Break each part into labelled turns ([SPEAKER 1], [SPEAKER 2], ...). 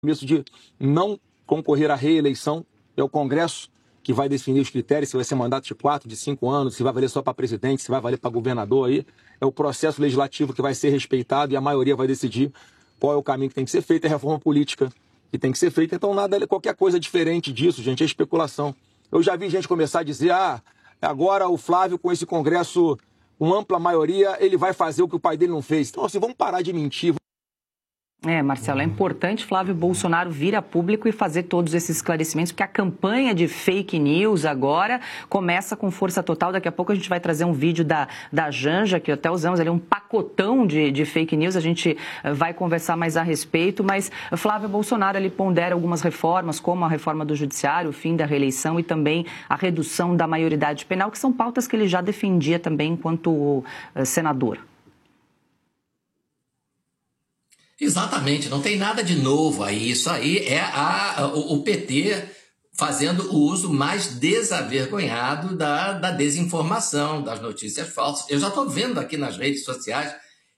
[SPEAKER 1] compromisso de não concorrer à reeleição. É o Congresso que vai definir os critérios, se vai ser mandato de 4, de 5 anos, se vai valer só para presidente, se vai valer para governador aí. É o processo legislativo que vai ser respeitado e a maioria vai decidir qual é o caminho que tem que ser feito, é a reforma política que tem que ser feita. Então, qualquer coisa diferente disso, gente, é especulação. Eu já vi gente começar a dizer, agora o Flávio, com esse Congresso, com ampla maioria, ele vai fazer o que o pai dele não fez. Então, assim, vamos parar de mentir.
[SPEAKER 2] Marcelo, é importante Flávio Bolsonaro vir a público e fazer todos esses esclarecimentos, porque a campanha de fake news agora começa com força total. Daqui a pouco a gente vai trazer um vídeo da Janja, que até usamos ali um pacotão de fake news, a gente vai conversar mais a respeito, mas Flávio Bolsonaro, ele pondera algumas reformas, como a reforma do judiciário, o fim da reeleição e também a redução da maioridade penal, que são pautas que ele já defendia também enquanto senador.
[SPEAKER 3] Exatamente, não tem nada de novo aí. Isso aí é o PT fazendo o uso mais desavergonhado da desinformação, das notícias falsas. Eu já estou vendo aqui nas redes sociais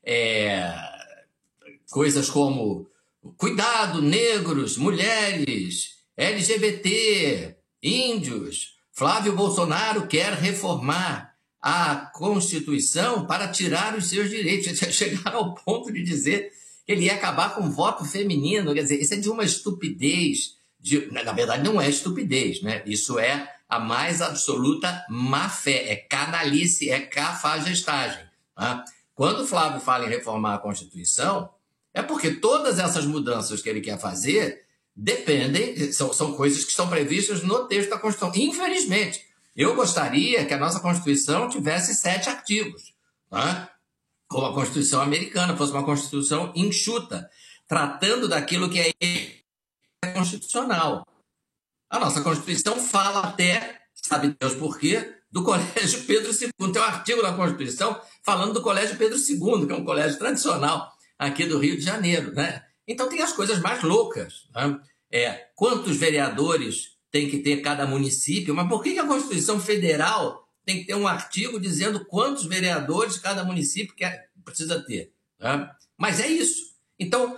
[SPEAKER 3] coisas como cuidado, negros, mulheres, LGBT, índios. Flávio Bolsonaro quer reformar a Constituição para tirar os seus direitos. Chegaram ao ponto de dizer ele ia acabar com o voto feminino. Quer dizer, isso é de uma estupidez. Na verdade, não é estupidez, né? Isso é a mais absoluta má-fé, é canalice, é cafajestagem. Tá? Quando o Flávio fala em reformar a Constituição, é porque todas essas mudanças que ele quer fazer dependem, são coisas que estão previstas no texto da Constituição. Infelizmente, eu gostaria que a nossa Constituição tivesse 7 artigos, tá? Como a Constituição americana, fosse uma Constituição enxuta, tratando daquilo que é constitucional. A nossa Constituição fala até, sabe Deus por quê, do Colégio Pedro II. Tem um artigo na Constituição falando do Colégio Pedro II, que é um colégio tradicional aqui do Rio de Janeiro, né? Então tem as coisas mais loucas, né? Quantos vereadores tem que ter cada município? Mas por que a Constituição Federal tem que ter um artigo dizendo quantos vereadores cada município precisa ter? Né? Mas é isso. Então,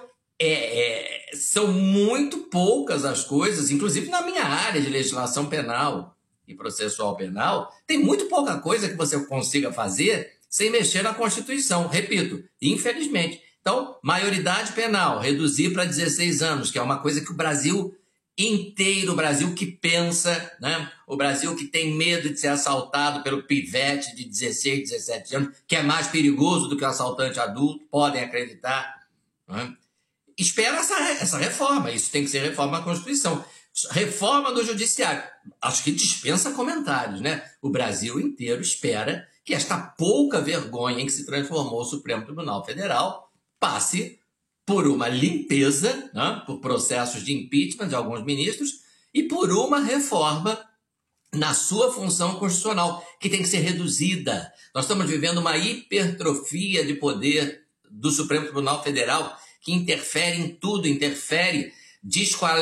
[SPEAKER 3] são muito poucas as coisas, inclusive na minha área de legislação penal e processual penal, tem muito pouca coisa que você consiga fazer sem mexer na Constituição. Repito, infelizmente. Então, maioridade penal, reduzir para 16 anos, que é uma coisa que o Brasil inteiro, o Brasil que pensa, né? O Brasil que tem medo de ser assaltado pelo pivete de 16, 17 anos, que é mais perigoso do que o assaltante adulto, podem acreditar. Né? Espera essa reforma, isso tem que ser reforma da Constituição. Reforma do Judiciário, acho que dispensa comentários, né? O Brasil inteiro espera que esta pouca vergonha em que se transformou o Supremo Tribunal Federal passe por uma limpeza, né, por processos de impeachment de alguns ministros e por uma reforma na sua função constitucional, que tem que ser reduzida. Nós estamos vivendo uma hipertrofia de poder do Supremo Tribunal Federal que interfere em tudo, diz qual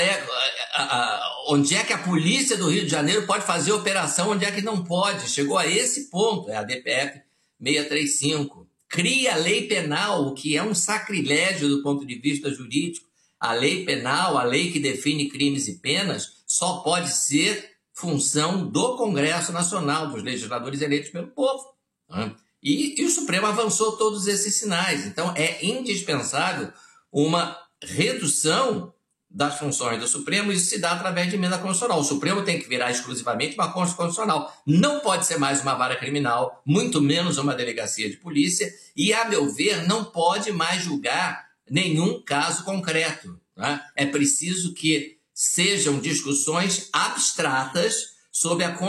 [SPEAKER 3] onde é que a polícia do Rio de Janeiro pode fazer operação, onde é que não pode. Chegou a esse ponto, é a DPF 635. Cria a lei penal, o que é um sacrilégio do ponto de vista jurídico. A lei penal, a lei que define crimes e penas, só pode ser função do Congresso Nacional, dos legisladores eleitos pelo povo. Né? E o Supremo avançou todos esses sinais. Então, é indispensável uma redução das funções do Supremo, e isso se dá através de emenda constitucional. O Supremo tem que virar exclusivamente uma Corte Constitucional. Não pode ser mais uma vara criminal, muito menos uma delegacia de polícia, e, a meu ver, não pode mais julgar nenhum caso concreto. Né? É preciso que sejam discussões abstratas sobre a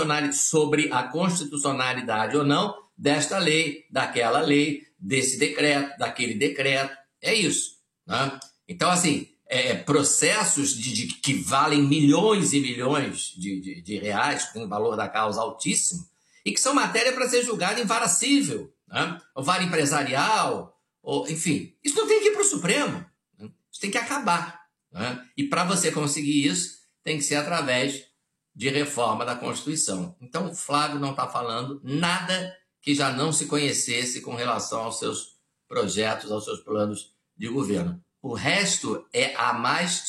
[SPEAKER 3] constitucionalidade ou não desta lei, daquela lei, desse decreto, daquele decreto. É isso. Né? Então, assim, processos que valem milhões e milhões de reais, com o valor da causa altíssimo, e que são matéria para ser julgada em vara civil, né? Ou vara empresarial, enfim. Isso não tem que ir para o Supremo. Né? Isso tem que acabar. Né? E para você conseguir isso, tem que ser através de reforma da Constituição. Então, o Flávio não está falando nada que já não se conhecesse com relação aos seus projetos, aos seus planos de governo. O resto é a mais